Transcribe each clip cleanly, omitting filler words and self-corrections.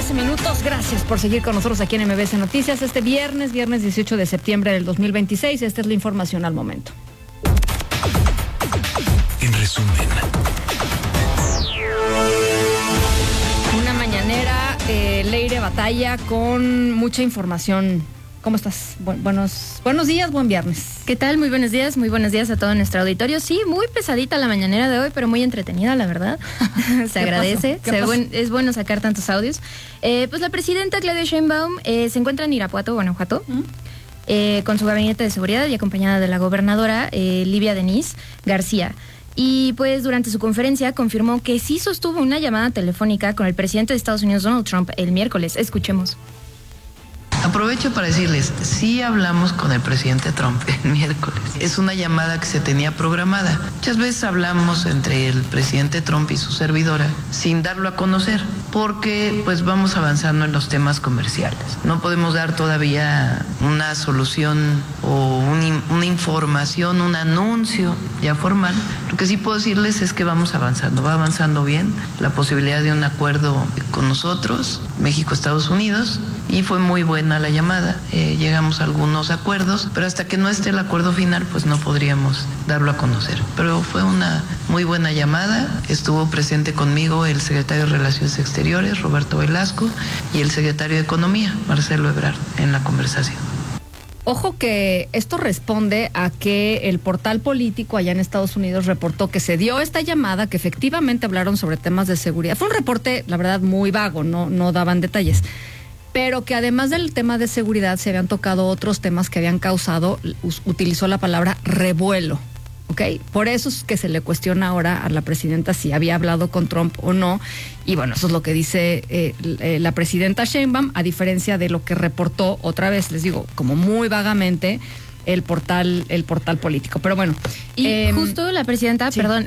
12 minutos. Gracias por seguir con nosotros aquí en MBS Noticias. Este viernes 18 de septiembre del 2026. Esta es la información al momento. En resumen. Una mañanera, Leire Batalla, con mucha información. ¿Cómo estás? Buenos días, buen viernes. ¿Qué tal? Muy buenos días a todo nuestro auditorio. Sí, muy pesadita la mañanera de hoy, pero muy entretenida, la verdad. Se agradece. Es bueno sacar tantos audios. Pues la presidenta Claudia Sheinbaum se encuentra en Irapuato, Guanajuato, con su gabinete de seguridad y acompañada de la gobernadora Livia Denise García. Y pues durante su conferencia confirmó que sí sostuvo una llamada telefónica con el presidente de Estados Unidos, Donald Trump, el miércoles. Escuchemos. Aprovecho para decirles, sí hablamos con el presidente Trump el miércoles. Es una llamada que se tenía programada. Muchas veces hablamos entre el presidente Trump y su servidora sin darlo a conocer, porque pues vamos avanzando en los temas comerciales. No podemos dar todavía una solución o una información, un anuncio ya formal. Lo que sí puedo decirles es que vamos avanzando, va avanzando bien la posibilidad de un acuerdo con nosotros, México, Estados Unidos, y fue muy buena la llamada. Llegamos a algunos acuerdos, pero hasta que no esté el acuerdo final, pues no podríamos darlo a conocer. Pero fue una muy buena llamada. Estuvo presente conmigo el secretario de Relaciones Exteriores, Roberto Velasco, y el secretario de Economía, Marcelo Ebrard, en la conversación. Ojo que esto responde a que el portal político allá en Estados Unidos reportó que se dio esta llamada, que efectivamente hablaron sobre temas de seguridad. Fue un reporte, la verdad, muy vago, no daban detalles. Pero que además del tema de seguridad se habían tocado otros temas que habían causado, utilizó la palabra revuelo, ¿ok? Por eso es que se le cuestiona ahora a la presidenta si había hablado con Trump o no. Y bueno, eso es lo que dice la presidenta Sheinbaum, a diferencia de lo que reportó, otra vez les digo, como muy vagamente, el portal político. Pero bueno. Y justo la presidenta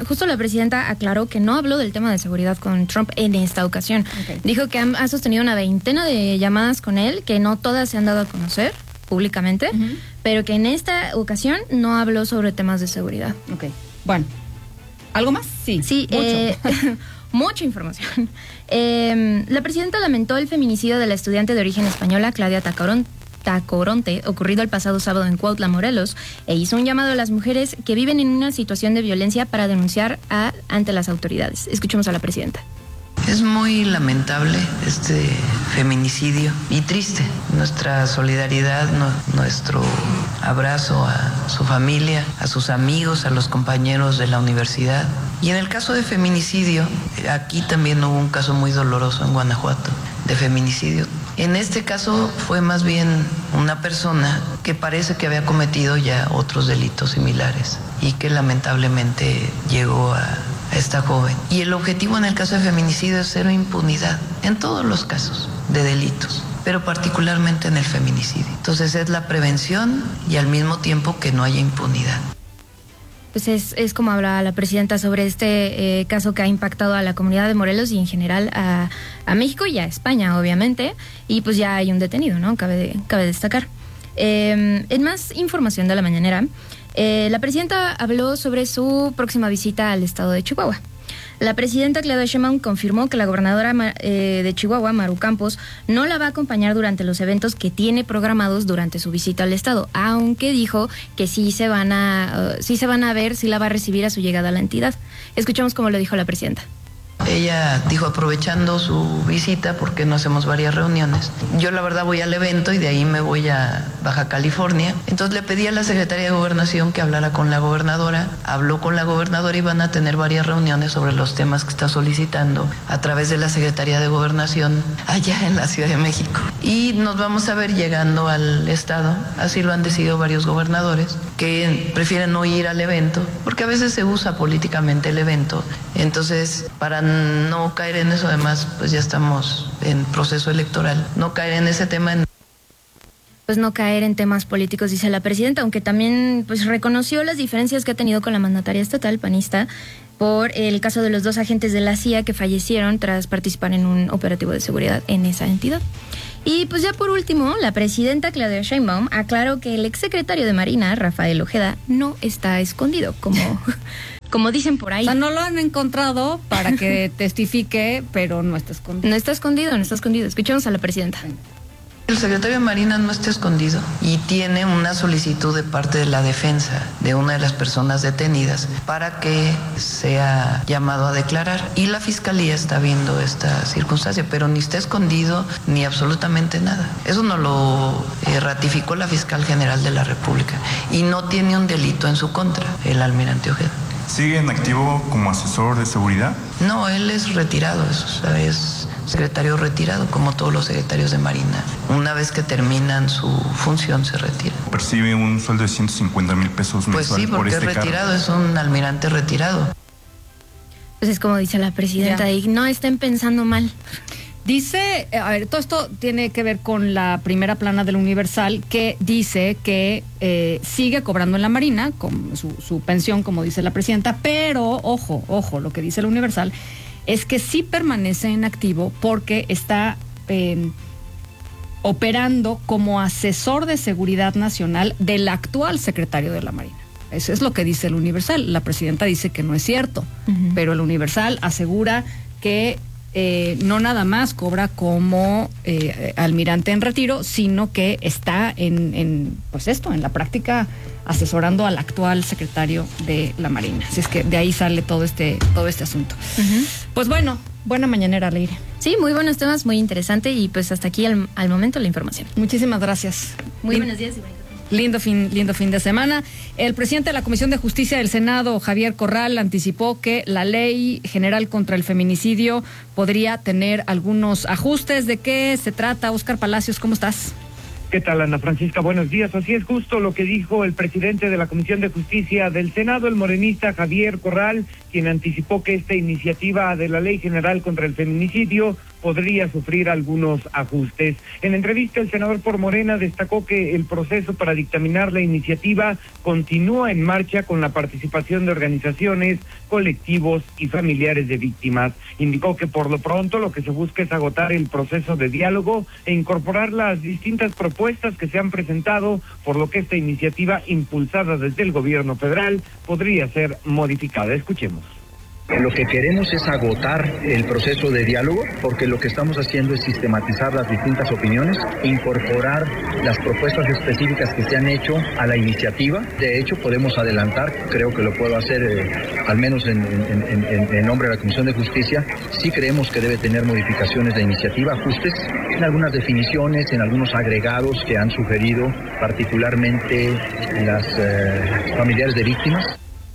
aclaró que no habló del tema de seguridad con Trump en esta ocasión. Okay. Dijo que ha sostenido una veintena de llamadas con él, que no todas se han dado a conocer públicamente, pero que en esta ocasión no habló sobre temas de seguridad. Ok. Bueno. ¿Algo más? Sí. Mucho. Mucha información. La presidenta lamentó el feminicidio de la estudiante de origen española, Claudia Tacoronte, ocurrido el pasado sábado en Cuautla, Morelos, e hizo un llamado a las mujeres que viven en una situación de violencia para denunciar ante las autoridades. Escuchemos a la presidenta. Es muy lamentable este feminicidio y triste. Nuestra solidaridad, nuestro abrazo a su familia, a sus amigos, a los compañeros de la universidad. Y en el caso de feminicidio, aquí también hubo un caso muy doloroso en Guanajuato de feminicidio. En este caso fue más bien una persona que parece que había cometido ya otros delitos similares y que lamentablemente llegó a esta joven. Y el objetivo en el caso de feminicidio es cero impunidad en todos los casos de delitos, pero particularmente en el feminicidio. Entonces es la prevención y al mismo tiempo que no haya impunidad. Pues es como hablaba la presidenta sobre este caso que ha impactado a la comunidad de Morelos y en general a México y a España, obviamente, y pues ya hay un detenido, ¿no? Cabe destacar. En más información de la mañanera, la presidenta habló sobre su próxima visita al estado de Chihuahua. La presidenta Claudia Sheinbaum confirmó que la gobernadora de Chihuahua, Maru Campos, no la va a acompañar durante los eventos que tiene programados durante su visita al estado, aunque dijo que sí se van a ver, sí la va a recibir a su llegada a la entidad. Escuchamos cómo lo dijo la presidenta. Ella dijo, aprovechando su visita, ¿por qué no hacemos varias reuniones? Yo la verdad voy al evento y de ahí me voy a Baja California. Entonces le pedí a la Secretaría de Gobernación que hablara con la gobernadora. Habló con la gobernadora y van a tener varias reuniones sobre los temas que está solicitando a través de la Secretaría de Gobernación allá en la Ciudad de México. Y nos vamos a ver llegando al estado. Así lo han decidido varios gobernadores que prefieren no ir al evento porque a veces se usa políticamente el evento. Entonces, para no caer en eso, además, pues ya estamos en proceso electoral, no caer en ese tema. Pues no caer en temas políticos, dice la presidenta, aunque también pues reconoció las diferencias que ha tenido con la mandataria estatal panista por el caso de los 2 agentes de la CIA que fallecieron tras participar en un operativo de seguridad en esa entidad. Y pues ya por último, la presidenta Claudia Sheinbaum aclaró que el exsecretario de Marina, Rafael Ojeda, no está escondido, como dicen por ahí. O sea, no lo han encontrado para que testifique, pero no está escondido. No está escondido, no está escondido. Escuchemos a la presidenta. El secretario de Marina no está escondido y tiene una solicitud de parte de la defensa de una de las personas detenidas para que sea llamado a declarar. Y la fiscalía está viendo esta circunstancia, pero ni está escondido ni absolutamente nada. Eso no lo ratificó la fiscal general de la República y no tiene un delito en su contra, el almirante Ojeda. ¿Sigue en activo como asesor de seguridad? No, él es retirado, es secretario retirado, como todos los secretarios de Marina. Una vez que terminan su función, se retiran. ¿Percibe un sueldo de 150,000 pesos mensual? Pues sí, porque por este es retirado, cargo? es un almirante retirado. Pues es como dice la presidenta, y no estén pensando mal. Dice, a ver, todo esto tiene que ver con la primera plana del Universal, que dice que sigue cobrando en la Marina, con su pensión, como dice la presidenta, pero, ojo, lo que dice el Universal es que sí permanece en activo porque está operando como asesor de seguridad nacional del actual secretario de la Marina. Eso es lo que dice el Universal. La presidenta dice que no es cierto, pero el Universal asegura que no nada más cobra como almirante en retiro, sino que está en la práctica asesorando al actual secretario de la Marina. Así es que de ahí sale todo este asunto. Pues bueno, buena mañanera, Leire. Sí, muy buenos temas, muy interesante, y pues hasta aquí al momento la información. Muchísimas gracias. Muy buenos días y Lindo fin de semana. El presidente de la Comisión de Justicia del Senado, Javier Corral, anticipó que la ley general contra el feminicidio podría tener algunos ajustes. ¿De qué se trata? Óscar Palacios, ¿cómo estás? ¿Qué tal, Ana Francisca? Buenos días. Así es justo lo que dijo el presidente de la Comisión de Justicia del Senado, el morenista Javier Corral, quien anticipó que esta iniciativa de la Ley General contra el Feminicidio podría sufrir algunos ajustes. En entrevista, el senador por Morena destacó que el proceso para dictaminar la iniciativa continúa en marcha con la participación de organizaciones, colectivos y familiares de víctimas. Indicó que por lo pronto lo que se busca es agotar el proceso de diálogo e incorporar las distintas propuestas que se han presentado, por lo que esta iniciativa impulsada desde el gobierno federal podría ser modificada. Escuchemos. Lo que queremos es agotar el proceso de diálogo, porque lo que estamos haciendo es sistematizar las distintas opiniones, incorporar las propuestas específicas que se han hecho a la iniciativa. De hecho, podemos adelantar, creo que lo puedo hacer al menos en nombre de la Comisión de Justicia. Sí creemos que debe tener modificaciones de iniciativa, ajustes en algunas definiciones, en algunos agregados que han sugerido particularmente las familiares de víctimas.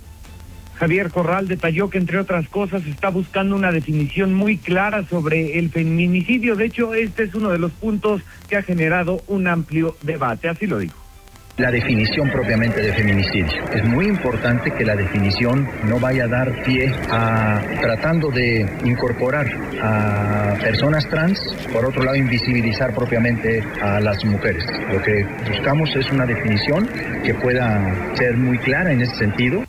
Javier Corral detalló que, entre otras cosas, está buscando una definición muy clara sobre el feminicidio. De hecho, este es uno de los puntos que ha generado un amplio debate. Así lo dijo. La definición propiamente de feminicidio. Es muy importante que la definición no vaya a dar pie a tratando de incorporar a personas trans, por otro lado invisibilizar propiamente a las mujeres. Lo que buscamos es una definición que pueda ser muy clara en ese sentido.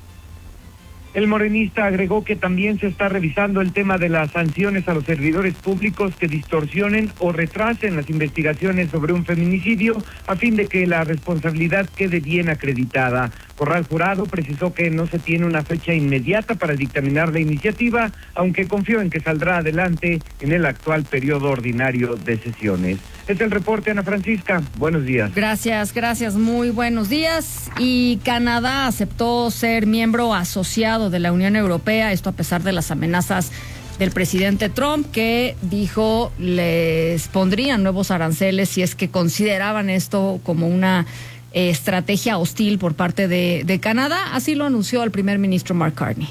El morenista agregó que también se está revisando el tema de las sanciones a los servidores públicos que distorsionen o retrasen las investigaciones sobre un feminicidio, a fin de que la responsabilidad quede bien acreditada. Corral Jurado precisó que no se tiene una fecha inmediata para dictaminar la iniciativa, aunque confió en que saldrá adelante en el actual periodo ordinario de sesiones. Es el reporte, Ana Francisca. Buenos días. Gracias, muy buenos días. Y Canadá aceptó ser miembro asociado de la Unión Europea, esto a pesar de las amenazas del presidente Trump, que dijo les pondrían nuevos aranceles si es que consideraban esto como una estrategia hostil por parte de Canadá. Así lo anunció el primer ministro Mark Carney.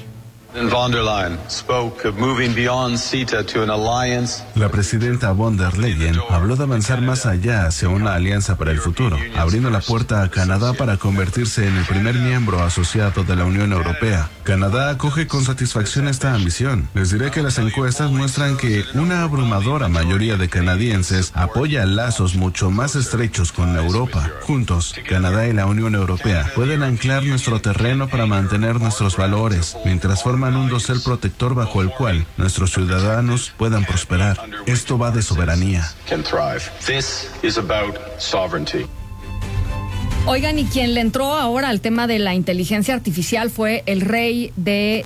La presidenta von der Leyen habló de avanzar más allá hacia una alianza para el futuro, abriendo la puerta a Canadá para convertirse en el primer miembro asociado de la Unión Europea. Canadá acoge con satisfacción esta ambición. Les diré que las encuestas muestran que una abrumadora mayoría de canadienses apoya lazos mucho más estrechos con Europa. Juntos, Canadá y la Unión Europea pueden anclar nuestro terreno para mantener nuestros valores, mientras forman un dosel protector bajo el cual nuestros ciudadanos puedan prosperar. Esto va de soberanía. Oigan, y quien le entró ahora al tema de la inteligencia artificial fue el rey de